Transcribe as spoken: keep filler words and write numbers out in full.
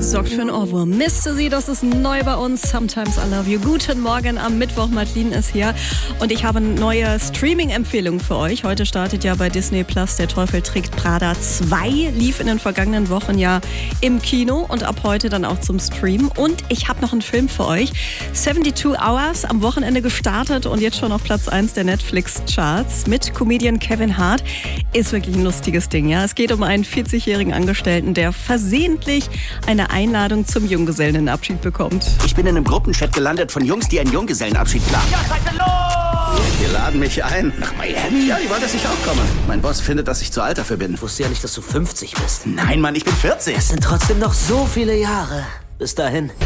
sorgt für einen Ohrwurm. Misste sie, das ist neu bei uns. Sometimes I Love You. Guten Morgen am Mittwoch. Madeline ist hier. Und ich habe eine neue Streaming-Empfehlung für euch. Heute startet ja bei Disney Plus Der Teufel trägt Prada zwei. Lief in den vergangenen Wochen ja im Kino und ab heute dann auch zum Stream. Und ich habe noch einen Film für euch. zweiundsiebzig Hours, am Wochenende gestartet und jetzt schon auf Platz eins der Netflix-Charts mit Comedian Kevin Hart. Ist wirklich ein lustiges Ding, ja. Es geht um einen vierzigjährigen Angestellten, der versehentlich eine Einladung zum Junggesellenabschied bekommt. Ich bin in einem Gruppenchat gelandet von Jungs, die einen Junggesellenabschied planen. Ja, seid ihr los! Die laden mich ein. Nach Miami? Ja, die wollen, dass ich auch komme. Mein Boss findet, dass ich zu alt dafür bin. Ich wusste ja nicht, dass du fünfzig bist. Nein, Mann, ich bin vierzig. Es sind trotzdem noch so viele Jahre. Bis dahin.